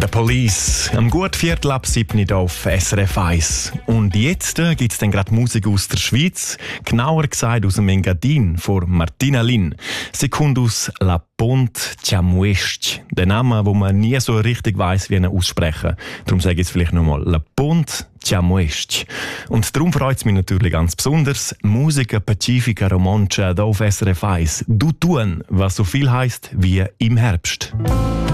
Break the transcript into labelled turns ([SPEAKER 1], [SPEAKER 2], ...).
[SPEAKER 1] Police. Am gut Viertel ab 7 Uhr auf SRF 1. Und jetzt gibt es dann gerade Musik aus der Schweiz, genauer gesagt aus dem Engadin von Martina Lin. Sie kommt aus La Ponte Chamuest. Der Name, wo man nie so richtig weiss, wie ihn aussprechen. Darum sage ich es vielleicht nochmal. La Ponte Chamuest. Und darum freut es mich natürlich ganz besonders. Musica Pacifica Romancia hier auf SRF 1. Du tun, was so viel heisst wie im Herbst.